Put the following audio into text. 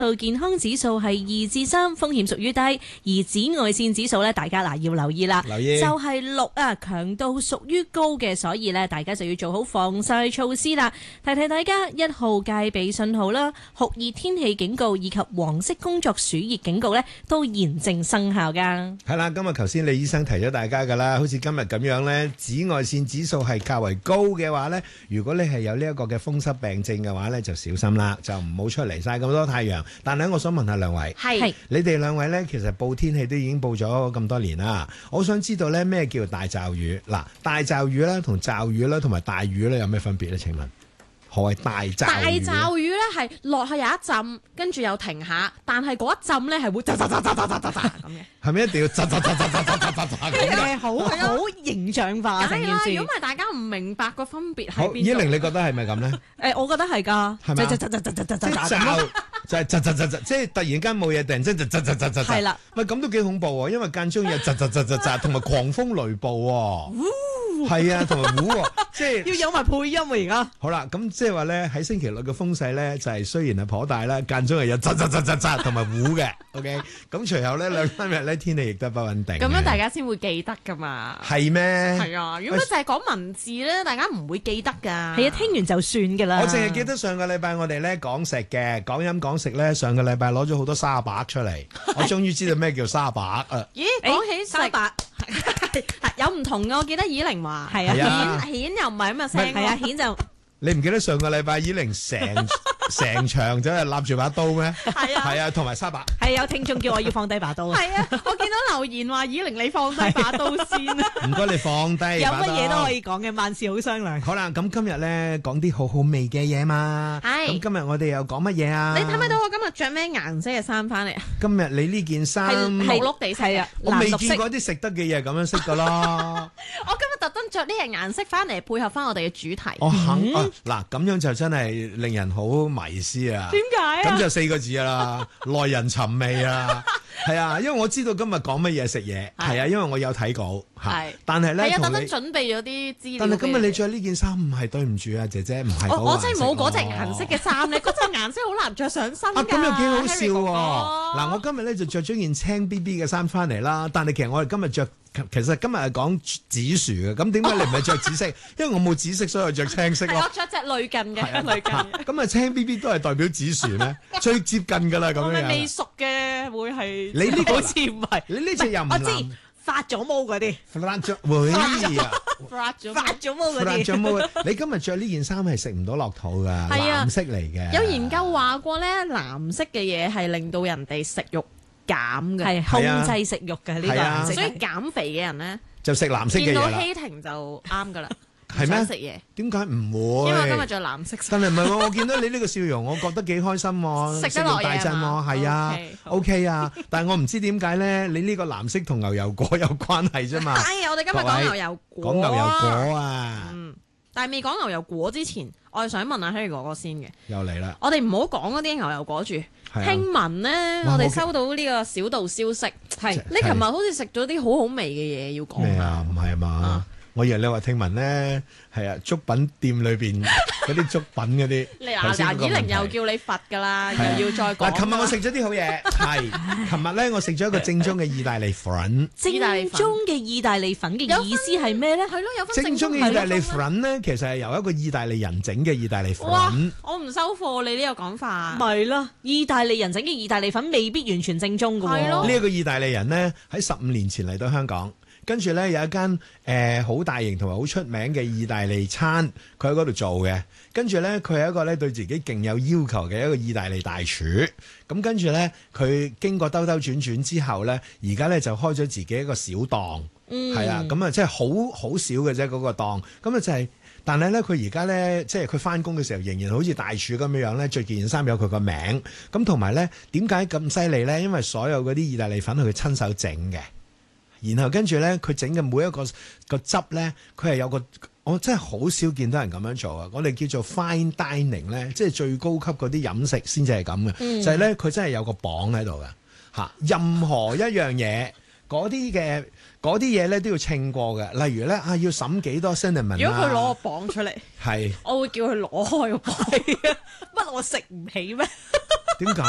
健康指數係2至3，風險屬於低。而紫外線指數咧，大家要留意啦， 留意就係6啊，強度屬於高嘅，所以咧大家就要做好防曬措施啦。提提大家，1號戒備信號啦、酷熱天氣警告以及黃色工作暑熱警告咧，都現正生效噶。 係啦，今日頭先李醫生提咗大家噶啦，好似今日咁樣咧，紫外線指數係較為高嘅話咧，如果你係有呢一個嘅風濕病症嘅話咧，就小心啦，就唔好出嚟曬咁多太陽。但係我想問下兩位， 係你哋兩位咧，其實報天氣都已經報咗咁多年啦。我想知道咧，咩叫大驟雨？嗱，大驟雨啦，同驟雨啦，同埋大雨咧，有咩分別咧？請問何謂大驟雨？ 大驟雨咧係落去有一浸，跟住又停下，但係嗰一浸咧係會喳喳喳喳喳喳喳咁嘅。 係咪一定要喳喳喳喳喳喳喳喳咁嘅？ 好形象化成件事。 如果唔係大家唔明白個分別喺好， 邊度？ 依玲你覺得係咪咁咧？ 我覺得係㗎， 係咪啊就就係窒窒窒窒，即係突然間冇嘢，突然間就窒窒窒窒。 係啦， 喂，咁都幾恐怖喎，因為間中有窒窒窒窒窒，同埋狂風雷暴喎，係啊，同埋胡喎，即係要有埋配音喎而家。 好啦，咁即係話咧喺星期六嘅風勢咧就係雖然係頗大啦，間中係有窒窒窒窒窒同埋胡嘅，OK，咁隨後咧2-3日咧天氣亦都不穩定。 咁樣大家先會記得㗎嘛？ 係咩？ 係啊，如果就係講文字咧，大家唔會記得㗎。 係啊，聽完就算㗎啦。 我淨係記得上個禮拜我哋咧講食嘅，講飲講食咧，上個禮拜攞咗好多沙白出嚟，我終於知道咩叫沙白啊！ 咦，講起沙白有唔同嘅，我記得以玲話係係啊啊， 顯又唔係咁嘅聲， 係啊，顯就你唔記得上個禮拜以玲成場走係立住把刀咩？ 係啊， 係啊，同埋沙白。 係有聽眾叫我要放低把刀。 係啊，我見到留言話以玲你放低把刀先啊！ 唔該你放低。 有乜嘢都可以講嘅，萬事好商量。 好啦，咁今日咧講啲好好味嘅嘢嘛。 係咁今日我哋又講乜嘢啊？ 你睇唔睇到我今日着咩顏色嘅衫翻嚟啊？ 今日你呢件衫係綠地色係啊， 我未藍綠色見過啲食得嘅嘢咁樣色噶咯。 我今日特登着呢樣顏色翻嚟配合翻我哋嘅主題。 我嗱咁樣就真係令人好迷思啊！ 點解啊？ 咁就4個字啦，耐人尋味啊！係啊，因為我知道今日講乜嘢食嘢，係啊，因為我有睇稿嚇，但係咧係啊，特同你， 登準備咗啲資料。 但係今日你着呢件衫唔係，對唔住啊，姐姐唔係嗰個顏色。 我真係冇嗰隻顏色嘅衫咧，嗰隻顏色好難着上身㗎。 咁又幾好笑 Harry 哥喎！ 哥嗱，我今日咧就着咗件青 BB 嘅衫翻嚟啦，但係其實我哋今日着，其實今日係講紫薯嘅，咁點解你唔係着紫色？因為我冇紫色，所以我着青色咯。 係我着隻類近嘅，類近。 咁啊，青 BB 都係代表紫薯咩？最接近㗎啦，咁我咪樣樣。 未熟嘅會係。 你呢個好似唔係， 你呢隻又唔我知藍發咗毛嗰啲， 發咗會啊！ 發咗發咗毛嗰發啲。 咗毛啊！你今日着呢件衫係食唔到落肚㗎， 係啊藍色嚟嘅。 有研究話過咧，藍色嘅嘢係令到人哋食慾減嘅， 係控制食慾嘅呢個係啊顏色。 所以減肥嘅人咧， 就食藍色嘅見到嘢啦。 希婷就啱噶啦， 係咩唔想食嘢， 點解唔會？ 因為今日着藍色衫。 但係唔係喎，我見到你呢個笑容，我覺得幾開心喎， 食得落嘢大陣喎， 係嘛係啊 OK，好 ，OK 啊，但係我唔知點解咧，你呢個藍色同牛油果有關係啫嘛。 係啊，我哋今日講牛油果。 講牛油果啊， 但係未講牛油果之前，我係想問下 Harry 哥哥先嘅。 又嚟啦， 我哋唔好講嗰啲牛油果住。 係啊聽聞咧， 哇我哋收到呢個小道消息， 係你琴日好似食咗啲好好味嘅嘢要講下咩啊？唔係嘛？我以為你話聽聞咧，係啊，粥品店裏邊嗰啲粥品嗰啲。 你嗱，以玲又叫你罰㗎啦，又要再講。 嗱，琴日我食咗啲好嘢，係琴日咧，我食咗一個正宗嘅意大利粉。 正宗嘅意大利粉嘅意思係咩咧？ 係咯，有分正宗嘅意大利粉咧，其實係由一個意大利人整嘅意大利哇粉。！ 我唔收貨你呢個講法。 咪啦，意大利人整嘅意大利粉未必完全正宗㗎喎。 係咯呢一個意大利人呢，喺15年前嚟到香港，跟住呢，有一間好大型同埋好出名嘅意大利餐，佢喺嗰度做嘅。跟住呢，佢係一個咧對自己勁有要求嘅一個意大利大廚。咁跟住呢，佢經過兜兜轉轉之後呢，而家呢就開咗自己一個小檔，係啊，咁啊即係好少嘅啫嗰個檔。咁啊就係、但係咧，佢而家咧，即係佢翻工嘅時候，仍然好似大廚咁樣樣咧，着件衫有佢個名。咁同埋咧，點解咁犀利咧？因為所有嗰啲意大利粉係佢親手整嘅，然後跟住咧，佢整嘅每一個汁咧，佢係有個，我真係好少見到人咁樣做啊！我哋叫做 fine dining 咧，即係最高級嗰啲飲食先至係咁嘅，就係咧，佢真係有個磅喺度嘅嚇，任何一樣嘢。嗰啲嘢咧都要稱過嘅，例如咧要審幾多 cinnamon 如果佢攞個磅出嚟， 係我會叫佢攞開個磅。 乜我食唔起咩？ 點解